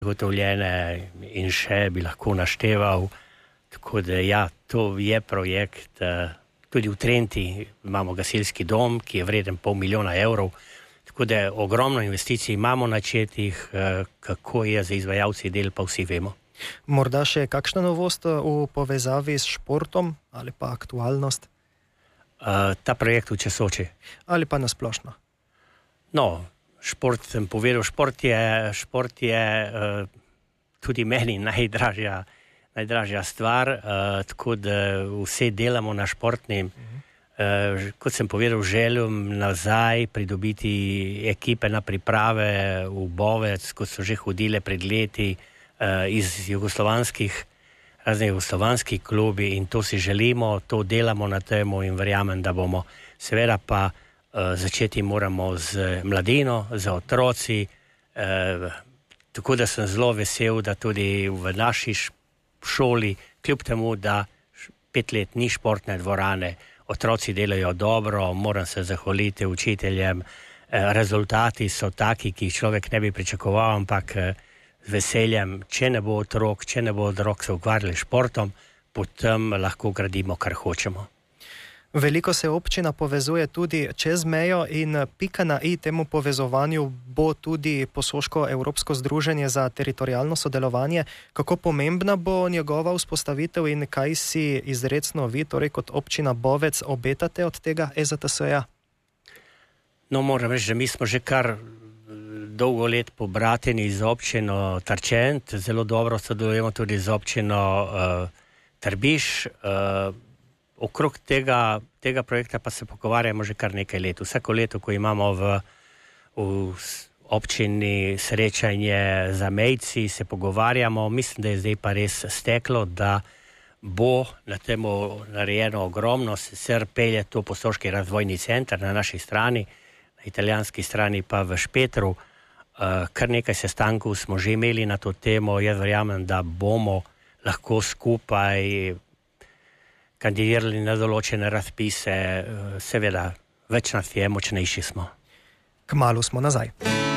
zagotovljene in še bi lahko našteval. Tako da ja, to je projekt. Tudi v Trenti imamo gasilski dom, ki je vreden $500,000 evrov. Tako da ogromno investicij imamo načetih, kako je za izvajalci del, pa vsi vemo. Morda še kakšna novost v povezavi s športom ali pa aktualnost? Ta projekt v Česoči. Ali pa nasplošno? No, šport sem povedal, šport je tudi meni najdražja stvar, tako da vse delamo na športnem. Kot sem povedal, želim nazaj pridobiti ekipe na priprave v Bovec, kot so že hodile pred leti iz raznih jugoslovanskih klubi, in to si želimo, to delamo na temu in verjamem, da bomo. Seveda pa začeti moramo z mladino, z otroci, tako da sem zelo vesel, da tudi v naši šoli, kljub temu, da 5 let ni športne dvorane, otroci delajo dobro, moram se zahvaliti učiteljem. Rezultati so taki, ki jih človek ne bi pričakoval, ampak z veseljem, če ne bo otrok se ukvarjali športom, potem lahko gradimo, kar hočemo. Veliko se občina povezuje tudi čez mejo in pika na i temu povezovanju bo tudi Posoško Evropsko združenje za teritorialno sodelovanje. Kako pomembna bo njegova vzpostavitev in kaj si izrecno vi, torej kot občina Bovec, obetate od tega EZTS-ja? No, moram reči, da mi smo že kar dolgo let pobrateni z občino Tarčent, zelo dobro sodelujemo tudi z občino Trbiš. Okrog tega projekta pa se pogovarjamo že kar nekaj let. Vsako leto, ko imamo v občini srečanje za mejci, se pogovarjamo. Mislim, da je zdaj pa res steklo, da bo na temu narejeno ogromno. Sicer pelje to Posoški razvojni center na naši strani, na italijanski strani pa v Špetru. Kar nekaj sestankov smo že imeli na to temo. Jaz verjamem, da bomo lahko skupaj kandidirali na določene razpise. Seveda, več nas je, močnejši smo. Kmalu smo nazaj.